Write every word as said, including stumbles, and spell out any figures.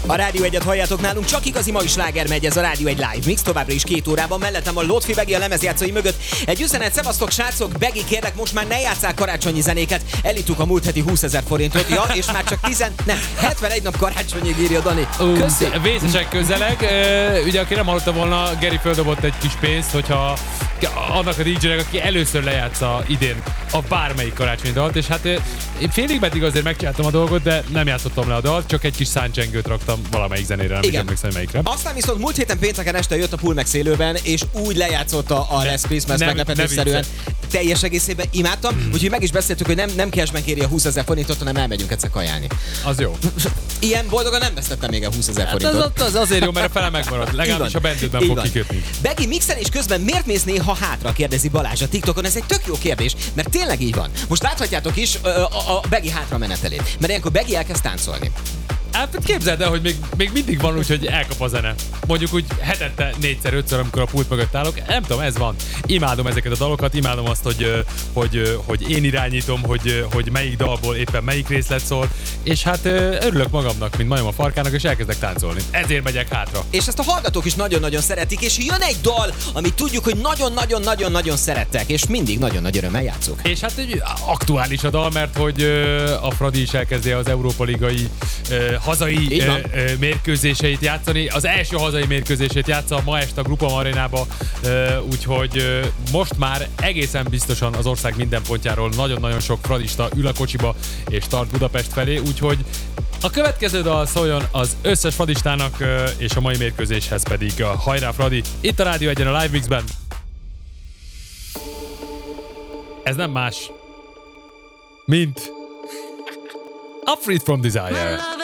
A Rádió egyet halljátok nálunk, csak igazi mai sláger megy, ez a Rádió egy live mix, továbbra is két órában, mellettem a Lotfi Begi a lemezjátszói mögött. Egy üzenet, szevasztok srácok, Begi kérlek, most már ne játsszál karácsonyi zenéket, elittuk a múlt heti húszezer forintot, ja, és már csak tíz, nem, hetvenegy nap karácsonyig írja Dani. Köszi. Uh, vészesek közeleg, uh, ugye aki nem hallotta volna, Geri földobott egy kis pénzt, hogyha annak a dé jének, aki először lejátsza idén a bármelyik karácsonyi dalt, és hát én félig meddig azért megcsináltam a dolgot, de nem játszottam le a dalt, csak egy kis száncsengőt raktam valamelyik zenére, nem is emlékszem melyikre. Aztán viszont múlt héten pénteken este jött a Pull megszélőben, és úgy lejátszotta a Last Christmas meglepetésszerűen. Teljes egészében imádtam, mm. úgyhogy meg is beszéltük, hogy nem, nem cashben kéri a húszezer forintot, hanem elmegyünk egyszer kajálni. Az jó. Ilyen boldogan nem vesztettem még a húszezer hát forintot. Az, az azért jó, mert a fele megmarad. Legalábbis a bendődben fog kikötni. Begi, mixelés közben miért mész néha hátra, kérdezi Balázs a TikTokon. Ez egy tök jó kérdés, mert tényleg így van. Most láthatjátok is a, a, a Begi hátra menetelét, mert ilyenkor Begi elkezd táncolni. Hát képzeld el, hogy még, még mindig van úgy, hogy elkap a zene. Mondjuk úgy hetente négyszer, ötször, amikor a pult mögött állok. Nem tudom, ez van. Imádom ezeket a dalokat, imádom azt, hogy, hogy, hogy én irányítom, hogy, hogy melyik dalból éppen melyik részlet szól. És hát örülök magamnak, mint majom a farkának, és elkezdek táncolni. Ezért megyek hátra. És ezt a hallgatók is nagyon-nagyon szeretik, és jön egy dal, amit tudjuk, hogy nagyon-nagyon-nagyon-nagyon szerettek, és mindig nagyon nagy örömmel játszunk. És hát egy aktuális a dal, mert hogy a Fradi is elkezdi az Európa Ligai hazai ö, ö, mérkőzéseit játszani. Az első hazai mérkőzését játsza ma este a Grupa Arénába, úgyhogy ö, most már egészen biztosan az ország minden pontjáról nagyon-nagyon sok fradista ül a kocsiba és tart Budapest felé, úgyhogy a következő dal szóljon az összes fradistának, ö, és a mai mérkőzéshez pedig a hajrá Fradi, itt a Rádió egyen a Live Mixben. Ez nem más, mint a Freed from Desire.